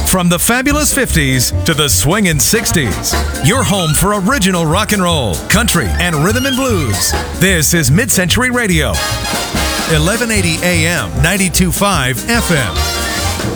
From the fabulous 50s to the swingin' 60s, your home for original rock and roll, country, and rhythm and blues. This is Mid-Century Radio, 1180 AM, 92.5 FM.